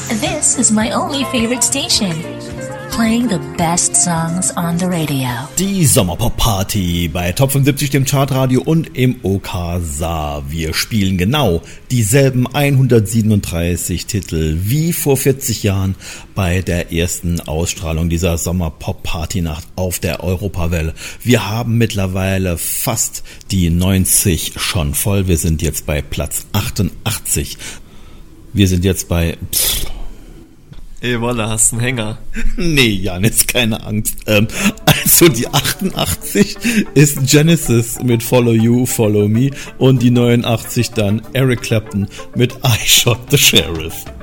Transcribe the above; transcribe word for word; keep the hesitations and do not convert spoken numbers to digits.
This is my only favorite station. Playing the best songs on the radio. Die Sommerpop-Party bei Top fünfundsiebzig, dem Chartradio und im O K S A. Wir spielen genau dieselben hundertsiebenunddreißig Titel wie vor vierzig Jahren bei der ersten Ausstrahlung dieser Sommerpop-Party-Nacht auf der Europawelle. Wir haben mittlerweile fast die neunzig schon voll. Wir sind jetzt bei Platz achtundachtzig. Wir sind jetzt bei... Pff, Ey, Wolle, hast einen Hänger? Nee, Janis, keine Angst. Ähm, also die achtundachtzig ist Genesis mit Follow You, Follow Me und die neunundachtzig dann Eric Clapton mit I Shot the Sheriff.